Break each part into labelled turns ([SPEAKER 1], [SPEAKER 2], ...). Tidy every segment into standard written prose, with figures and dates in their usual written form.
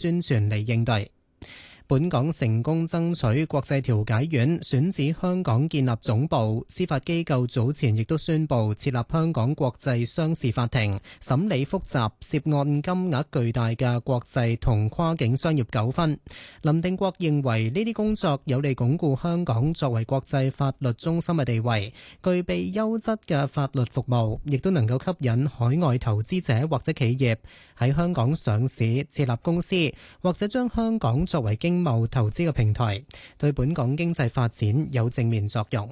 [SPEAKER 1] 宣傳嚟應對。本港成功爭取國際調解院選址香港建立總部，司法機構早前亦都宣布設立香港國際商事法庭，審理複雜涉案金額巨大嘅國際同跨境商業糾紛。林定國認為呢啲工作有利鞏固香港作為國際法律中心嘅地位，具備優質嘅法律服務，亦都能夠吸引海外投資者或者企業喺香港上市設立公司，或者將香港作為經貿投資嘅平台，對本港經濟發展有正面作用。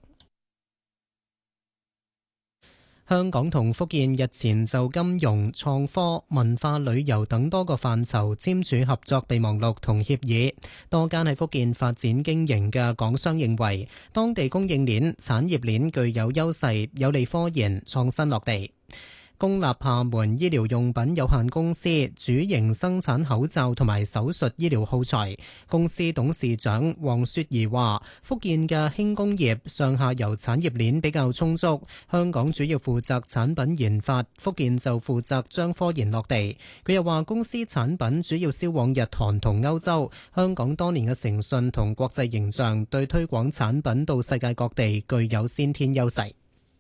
[SPEAKER 1] 香港同福建日前就金融、創科、文化旅遊等多個範疇簽署合作備忘錄同協議。多間喺福建發展經營嘅港商認為，當地供應鏈、產業鏈具有優勢，有利科研創新落地。公立廈門醫療用品有限公司主營生產口罩同埋手術醫療耗材。公司董事長黃雪兒話：福建嘅輕工業上下游產業鏈比較充足，香港主要負責產品研發，福建就負責將科研落地。佢又話公司產品主要銷往日韓同歐洲，香港多年嘅誠信同國際形象對推廣產品到世界各地具有先天優勢。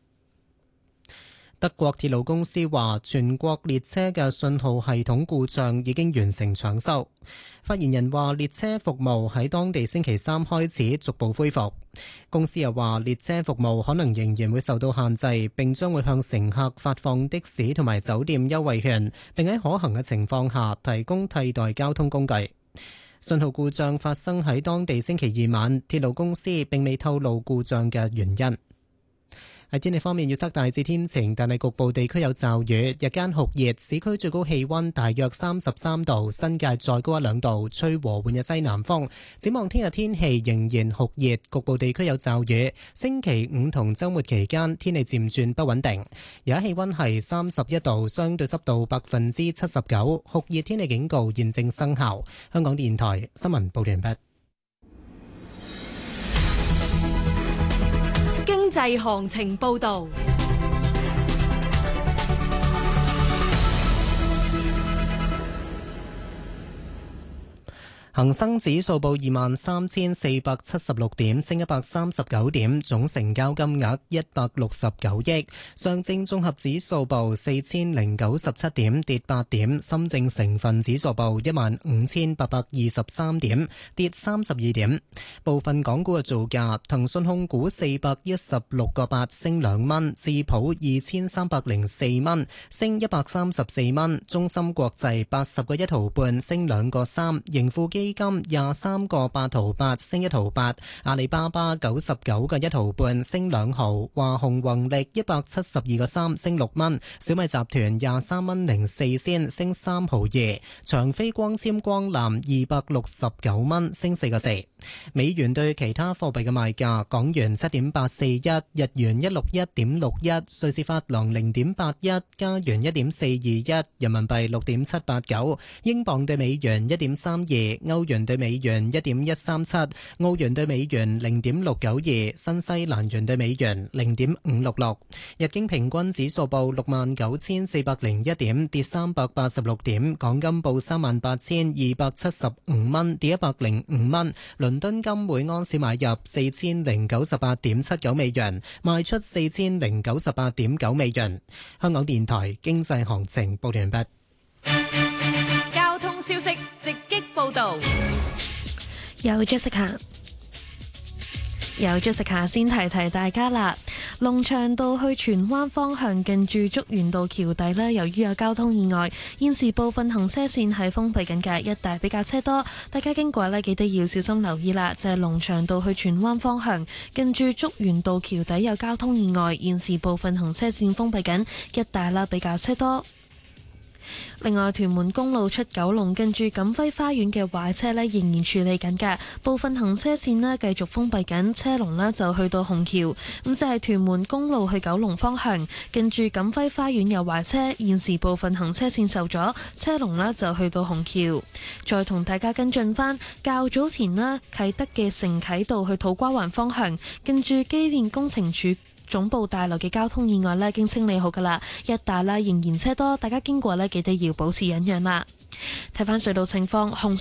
[SPEAKER 1] 德國鐵路公司話，全國列車嘅信號系統故障已經完成搶修。發言人話，列車服務喺當地星期三開始逐步恢復。公司又話，列車服務可能仍然會受到限制，並將會向乘客發放的士同埋酒店優惠券，並喺可行嘅情況下提供替代交通工具。信號故障發生喺當地星期二晚，鐵路公司並未透露故障嘅原因。喺天氣方面，預測大致天晴，但係局部地區有驟雨。日間酷熱，市區最高氣溫大約33度，新界再高1-2度，吹和緩嘅西南風。展望聽日天氣仍然酷熱，局部地區有驟雨。星期五同週末期間天氣漸轉不穩定。而家氣溫係31度，相對濕度79%，酷熱天氣警告現正生效。香港電台新聞報完畢。
[SPEAKER 2] 經濟行情報道。
[SPEAKER 1] 恒生指數報23,476點，升139點，總成交金額169億。上證綜合指數報4,097點，跌8點。深證成分指數報15,823點，跌32點。部分港股嘅造價：騰訊控股416個8，升2蚊；智普2304蚊，升134蚊；中芯國際80個1毫半，升2個3；盈富基金23個8毫8，升1毫8；阿里巴巴99個1毫半，升2毫；華虹宏力172個3，升6蚊；小米集團23蚊04仙，升3毫2；長飛光纖光纜269蚊，升4個4。美元對其他貨幣嘅賣價：港元7.841，日元161.61，瑞士法郎0.81，加元1.421，人民幣6.789，英鎊對美元1.32，歐元對美元1.137，澳元對美元0.692，新西蘭元對美元0.566。日經平均指數報69,401點，跌386點。港金報38,275蚊，跌105蚊。倫敦金每安士買入4098.79美元，賣出4098.9美元。香港電台經濟行情報完畢。
[SPEAKER 2] 交通消息直擊報道。
[SPEAKER 3] 有 Jessica 先提大家啦。龍翔道去荃灣方向近住竹園道橋底呢，由於有交通意外，現時部分行車線係封閉緊嘅，一帶比較車多，大家經過呢記得要小心留意啦。就係龍翔道去荃灣方向近住竹園道橋底有交通意外，現時部分行車線封閉緊，一帶啦比較車多。另外，屯門公路出九龍近住錦輝花園嘅壞車呢，仍然處理緊嘅，部分行車線呢繼續封閉緊，車龍呢就去到紅橋。咁就係屯門公路去九龍方向近住錦輝花園有壞車，現時部分行車線受阻，車龍呢就去到紅橋。再同大家跟進返，較早前呢啟德嘅承啟道去土瓜灣方向近住機電工程署總部大樓嘅交通意外呢已經清理好噶啦，一帶呢仍然車多，大家經過呢記得要保持忍讓啦。睇翻隧道情況，紅